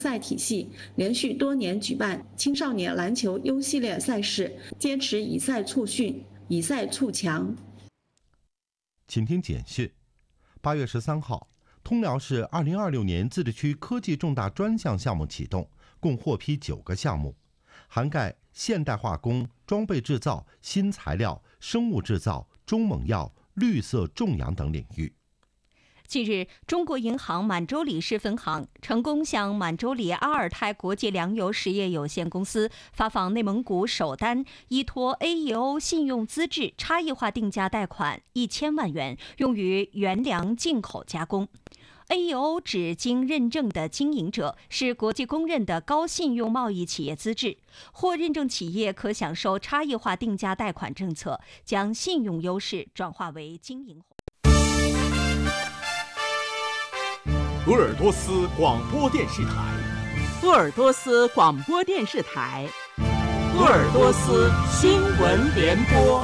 赛体系，连续多年举办青少年篮球优系列赛事，坚持以赛促训、以赛促强。 请听简讯。8月13号，通辽市2026年自治区科技重大专项项目启动，共获批9个项目，涵盖现代化工、装备制造、新材料、生物制造、中猛药、绿色种养等领域。 近日，中国银行满洲里市分行成功向满洲里阿尔泰国际粮油实业有限公司发放内蒙古首单依托 AEO 信用资质差异化定价贷款1000万元，用于原粮进口加工。AEO 指经认证的经营者是国际公认的高信用贸易企业资质，获认证企业可享受差异化定价贷款政策，将信用优势转化为经营。 鄂尔多斯广播电视台， 鄂尔多斯广播电视台，鄂尔多斯新闻联播。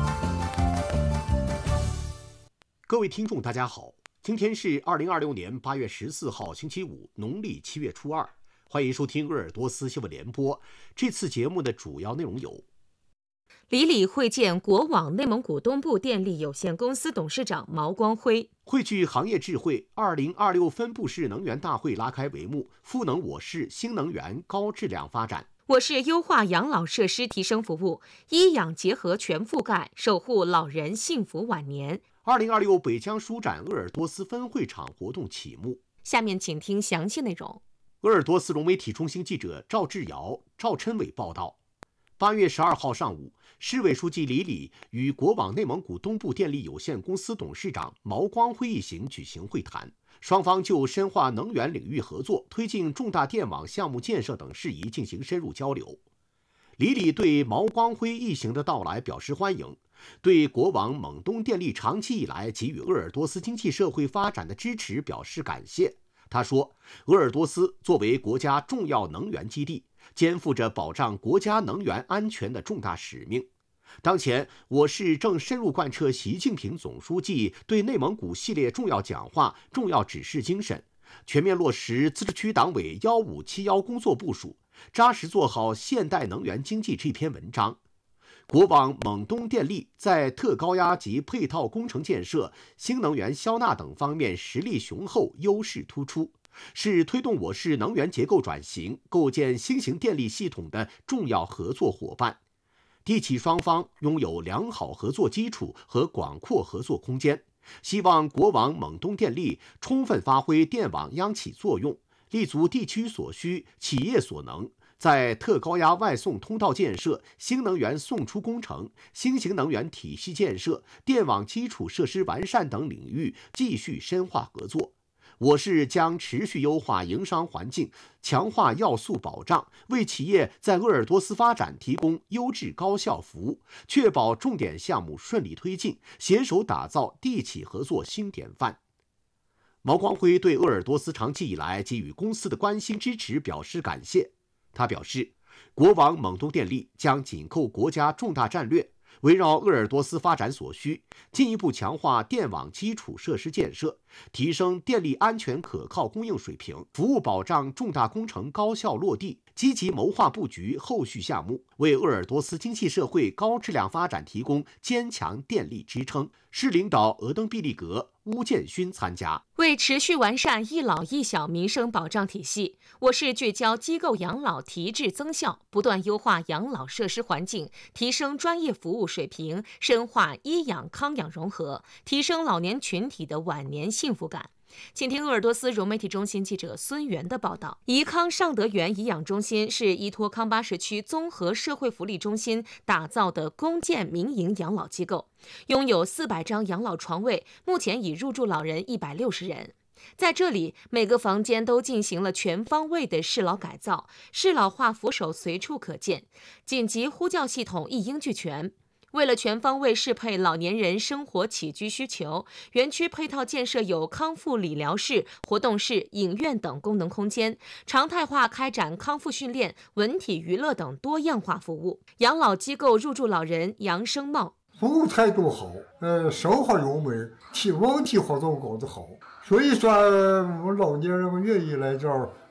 各位听众，大家好，今天是2026年8月14号，星期五，农历7月初2，欢迎收听鄂尔多斯新闻联播。这次节目的主要内容有： 李李会见国网内蒙古东部电力有限公司董事长毛光辉。 汇聚行业智慧，2026分布式能源大会拉开帷幕，赋能我市新能源高质量发展。 我市优化养老设施提升服务，医养结合全覆盖，守护老人幸福晚年。 2026北疆书展鄂尔多斯分会场活动启幕。 下面请听详细内容。 鄂尔多斯融媒体中心记者赵志尧、赵琛伟报道。8月12号上午，市委书记李李与国网内蒙古东部电力有限公司董事长毛光辉一行举行会谈，双方就深化能源领域合作、推进重大电网项目建设等事宜进行深入交流。李李对毛光辉一行的到来表示欢迎，对国网蒙东电力长期以来给予鄂尔多斯经济社会发展的支持表示感谢。他说，鄂尔多斯作为国家重要能源基地，肩负着保障国家能源安全的重大使命。当前，我市正深入贯彻习近平总书记对内蒙古系列重要讲话、重要指示精神，全面落实自治区党委1571工作部署，扎实做好现代能源经济这篇文章。国网蒙东电力在特高压及配套工程建设、新能源消纳等方面实力雄厚、优势突出，是推动我市能源结构转型、构建新型电力系统的重要合作伙伴。地企双方拥有良好合作基础和广阔合作空间，希望国网蒙东电力充分发挥电网央企作用，立足地区所需、企业所能，在特高压外送通道建设、新能源送出工程、新型能源体系建设、电网基础设施完善等领域继续深化合作。我市将持续优化营商环境，强化要素保障，为企业在鄂尔多斯发展提供优质高效服务，确保重点项目顺利推进，携手打造地企合作新典范。毛光辉对鄂尔多斯长期以来给予公司的关心支持表示感谢。他表示，国网蒙东电力将紧扣国家重大战略，围绕鄂尔多斯发展所需，进一步强化电网基础设施建设，提升电力安全可靠供应水平，服务保障重大工程高效落地，积极谋划布局后续项目，为鄂尔多斯经济社会高质量发展提供坚强电力支撑。市领导额登毕利格、邬建勋参加。 为持续完善一老一小民生保障体系，我市聚焦机构养老提质增效，不断优化养老设施环境，提升专业服务水平，深化医养康养融合，提升老年群体的晚年幸福感。请听鄂尔多斯融媒体中心记者孙源的报道。宜康尚德园颐养中心是依托康巴什区综合社会福利中心打造的公建民营养老机构，拥有400张养老床位，目前已入住老人160人。在这里，每个房间都进行了全方位的适老改造，适老化扶手随处可见，紧急呼叫系统一应俱全。为了全方位适配老年人生活起居需求，园区配套建设有康复理疗室、活动室、影院等功能空间，常态化开展康复训练、文体娱乐等多样化服务。养老机构入住老人杨生茂， 服务态度好，生活优美，文体活动搞得好，所以说我们老年人们愿意来这儿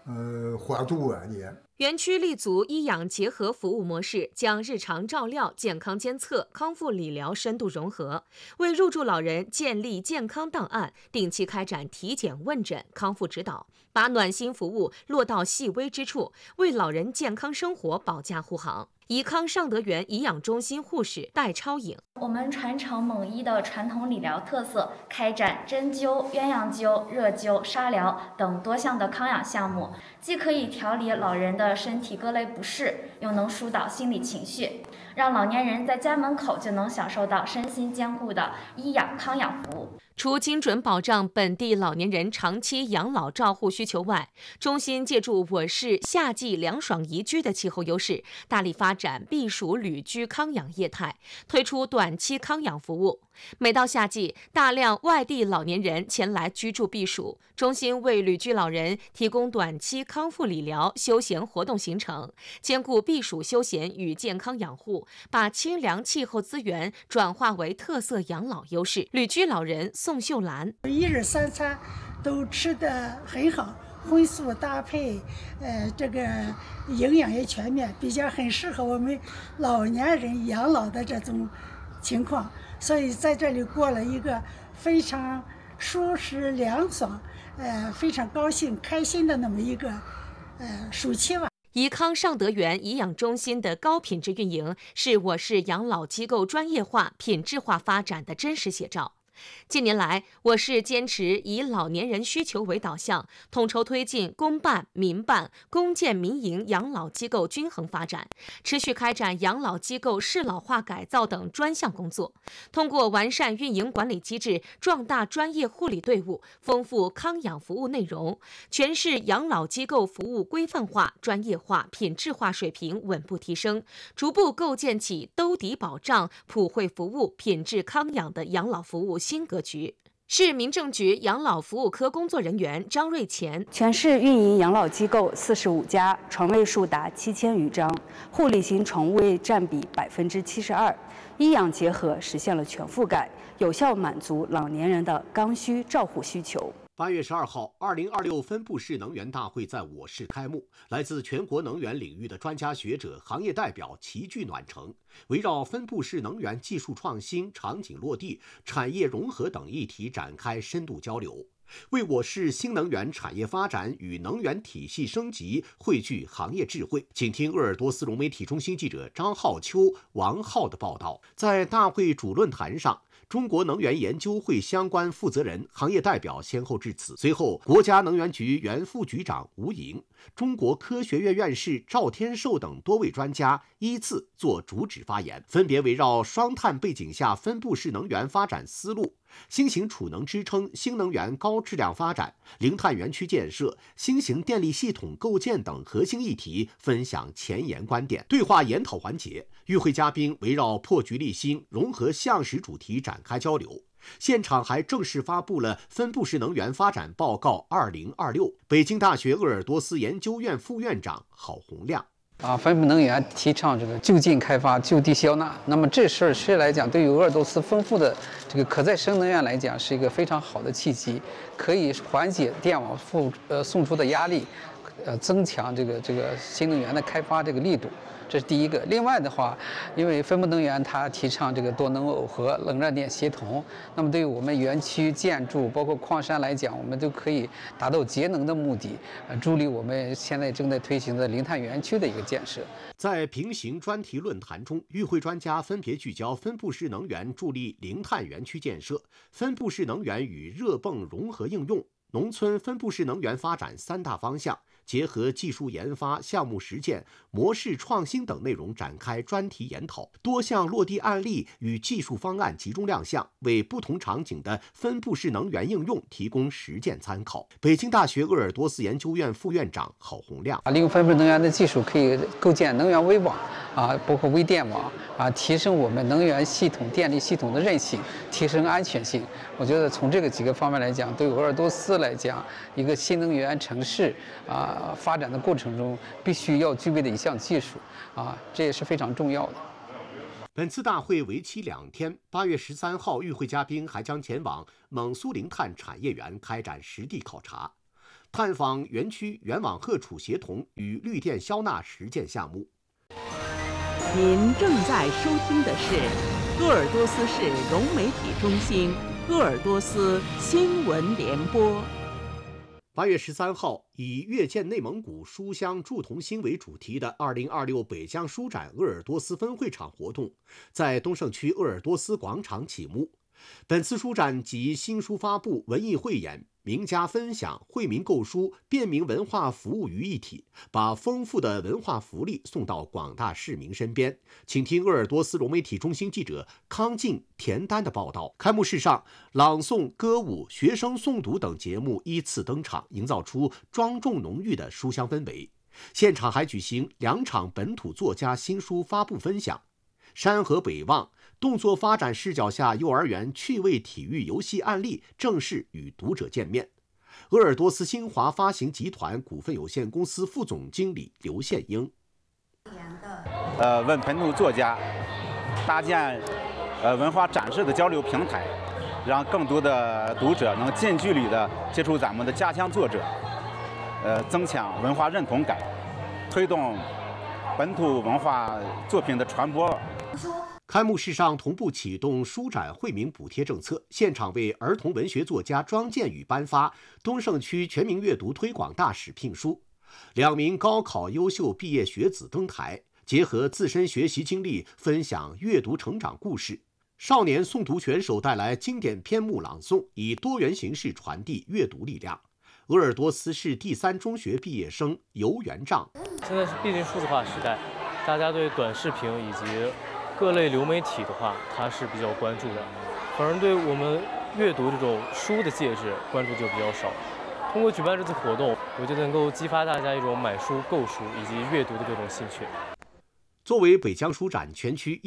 缓度晚年。 园区立足医养结合服务模式，将日常照料、健康监测、康复理疗深度融合，为入住老人建立健康档案，定期开展体检问诊、康复指导，把暖心服务落到细微之处，为老人健康生活保驾护航。宜康尚德园颐养中心护士戴超颖： 我们传承蒙医的传统理疗特色，开展针灸、鸳鸯灸、热灸、沙疗等多项的康养项目，既可以调理老人的身体各类不适，又能疏导心理情绪，让老年人在家门口就能享受到身心兼顾的医养康养服务。 除精准保障本地老年人长期养老照护需求外，中心借助我市夏季凉爽宜居的气候优势，大力发展避暑旅居康养业态，推出短期康养服务。每到夏季，大量外地老年人前来居住避暑，中心为旅居老人提供短期康复理疗、休闲活动行程，兼顾避暑休闲与健康养护，把清凉气候资源转化为特色养老优势。旅居老人宋秀兰： 一日三餐都吃得很好，荤素搭配，这个营养也全面，比较很适合我们老年人养老的这种情况，所以在这里过了一个非常舒适凉爽，非常高兴开心的那么一个暑期吧。 宜康尚德园颐养中心的高品质运营，是我市养老机构专业化、品质化发展的真实写照。近年来，我市坚持以老年人需求为导向，统筹推进公办、民办、公建民营养老机构均衡发展，持续开展养老机构适老化改造等专项工作。通过完善运营管理机制，壮大专业护理队伍，丰富康养服务内容，全市养老机构服务规范化、专业化、品质化水平稳步提升，逐步构建起兜底保障、普惠服务、品质康养的养老服务新格局。市民政局养老服务科工作人员张瑞乾： 全市运营养老机构45家，床位数达7000余张，护理型床位占比72%，医养结合实现了全覆盖，有效满足老年人的刚需照护需求。 8月12号，2026分布式能源大会在我市开幕，来自全国能源领域的专家学者、行业代表齐聚暖城，围绕分布式能源技术创新、场景落地、产业融合等议题展开深度交流，为我市新能源产业发展与能源体系升级汇聚行业智慧。请听鄂尔多斯融媒体中心记者张浩秋、王浩的报道。在大会主论坛上，中国能源研究会相关负责人、行业代表先后致辞。随后，国家能源局原副局长吴莹、中国科学院院士赵天寿等多位专家依次作主旨发言，分别围绕双碳背景下分布式能源发展思路、新型储能支撑新能源高质量发展、零碳园区建设、新型电力系统构建等核心议题分享前沿观点。对话研讨环节，与会嘉宾围绕破局立新、融合项实主题展开交流。现场还正式发布了分布式能源发展报告2026。北京大学鄂尔多斯研究院副院长郝洪亮： 分布能源提倡这个就近开发、就地消纳。那么这事儿实际来讲，对于鄂尔多斯丰富的这个可再生能源来讲，是一个非常好的契机，可以缓解电网送出的压力，增强这个新能源的开发这个力度。这是第一个。另外的话，因为分布能源它提倡这个多能耦合、冷热电协同，那么对于我们园区建筑包括矿山来讲，我们都可以达到节能的目的，助力我们现在正在推行的零碳园区的一个建设。 在平行专题论坛中，与会专家分别聚焦分布式能源助力零碳园区建设、分布式能源与热泵融合应用、农村分布式能源发展3大方向，结合技术研发、项目实践、模式创新等内容展开专题研讨，多项落地案例与技术方案集中亮相，为不同场景的分布式能源应用提供实践参考。北京大学鄂尔多斯研究院副院长郝洪亮： 利用分布能源的技术，可以构建能源微网包括微电网提升我们能源系统、电力系统的韧性，提升安全性。我觉得从这个几个方面来讲，对鄂尔多斯来讲，一个新能源城市发展的过程中必须要具备的一项技术这也是非常重要的。 本次大会为期2天，8月13号，与会嘉宾还将前往蒙苏零碳产业园开展实地考察。 探访园区远网荷储协同与绿电消纳实践项目。 您正在收听的是鄂尔多斯市融媒体中心鄂尔多斯新闻联播。 8月13号，以阅见内蒙古书香铸铜心为主题的2026北疆书展鄂尔多斯分会场活动在东胜区鄂尔多斯广场启幕。本次书展集新书发布、文艺汇演、名家分享、惠民购书、便民文化服务于一体，把丰富的文化福利送到广大市民身边。请听鄂尔多斯融媒体中心记者康静、田丹的报道。开幕式上，朗诵、歌舞、学生诵读等节目依次登场，营造出庄重浓郁的书香氛围。现场还举行2场本土作家新书发布分享。山河北望动作发展视角下幼儿园趣味体育游戏案例正式与读者见面。鄂尔多斯新华发行集团股份有限公司副总经理刘宪英： 为本土作家搭建文化展示的交流平台，让更多的读者能近距离的接触咱们的家乡作者，增强文化认同感，推动本土文化作品的传播。 开幕式上同步启动书展惠民补贴政策，现场为儿童文学作家庄建宇颁发东胜区全民阅读推广大使聘书。2名高考优秀毕业学子登台，结合自身学习经历，分享阅读成长故事。少年诵读选手带来经典篇目朗诵，以多元形式传递阅读力量。鄂尔多斯市第3中学毕业生游元丈： 现在是毕竟数字化时代，大家对短视频以及各类流媒体的话，它是比较关注的，反而对我们阅读这种书的介质关注就比较少。通过举办这次活动，我觉得能够激发大家一种买书、购书以及阅读的这种兴趣。 作为北疆书展全区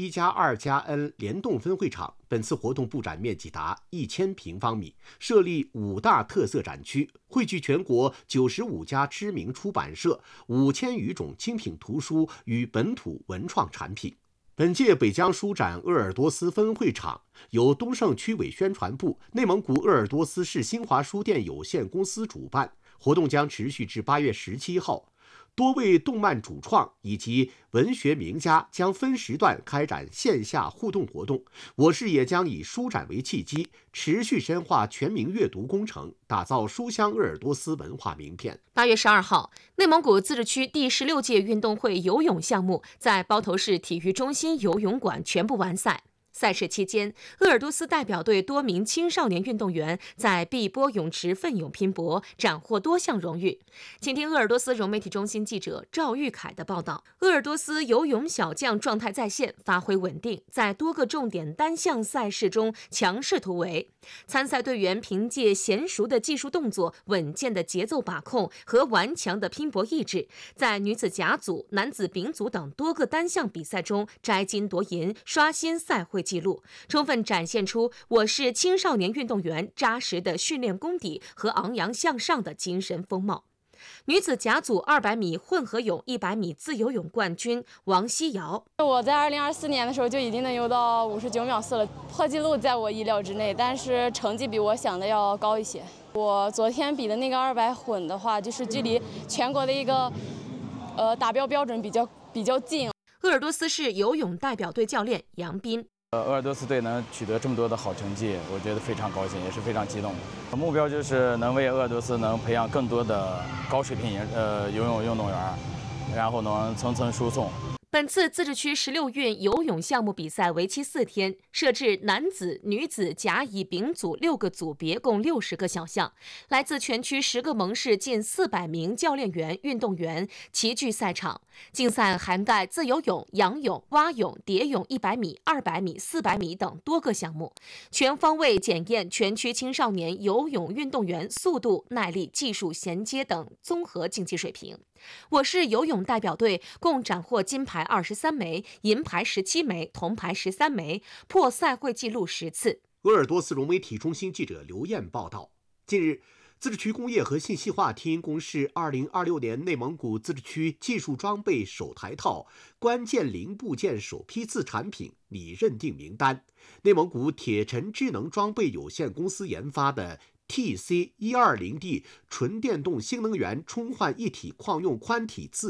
1+2+N 联动分会场，本次活动布展面积达1000平方米，设立5大特色展区，汇聚全国95家知名出版社、5000余种精品图书与本土文创产品。本届北疆书展鄂尔多斯分会场由东胜区委宣传部、内蒙古鄂尔多斯市新华书店有限公司主办，活动将持续至8月17号。多位动漫主创以及文学名家将分时段开展线下互动活动。我市也将以书展为契机，持续深化全民阅读工程，打造书香鄂尔多斯文化名片。 8月12号，内蒙古自治区第16届运动会游泳项目在包头市体育中心游泳馆全部完赛。赛事期间，鄂尔多斯代表队多名青少年运动员在碧波泳池奋勇拼搏，斩获多项荣誉。请听鄂尔多斯融媒体中心记者赵玉凯的报道。鄂尔多斯游泳小将状态在线，发挥稳定，在多个重点单项赛事中强势突围。参赛队员凭借娴熟的技术动作、稳健的节奏把控和顽强的拼搏意志，在女子甲组、男子丙组等多个单项比赛中摘金夺银，刷新赛会纪录，充分展现出我市青少年运动员扎实的训练功底和昂扬向上的精神风貌。女子甲组200米混合泳、100米自由泳冠军王希瑶： 我在2024年的时候就已经能游到59秒4了，破纪录在我意料之内，但是成绩比我想的要高一些。我昨天比的那个200混的话，就是距离全国的一个达标标准比较近。 鄂尔多斯市游泳代表队教练杨斌： 鄂尔多斯队能取得这么多的好成绩，我觉得非常高兴，也是非常激动的。目标就是能为鄂尔多斯能培养更多的高水平游泳运动员，然后能层层输送。 本次自治区16运游泳项目比赛为期4天，设置男子、女子、甲、乙、丙组6个组别，共60个小项。来自全区10个盟市近400名教练员、运动员齐聚赛场。竞赛涵盖自由泳、仰泳、蛙泳、蝶泳100米、200米、400米等多个项目，全方位检验全区青少年游泳运动员速度、耐力、技术衔接等综合竞技水平。我市游泳代表队共斩获金牌23枚、银牌17枚、铜牌13枚，破赛会纪录10次。 鄂尔多斯融媒体中心记者刘燕报道，近日，自治区工业和信息化厅公示2026年内蒙古自治区技术装备首台套关键零部件首批次产品拟认定名单。内蒙古铁尘智能装备有限公司研发的 TC120D 纯电动新能源充换一体矿用宽体自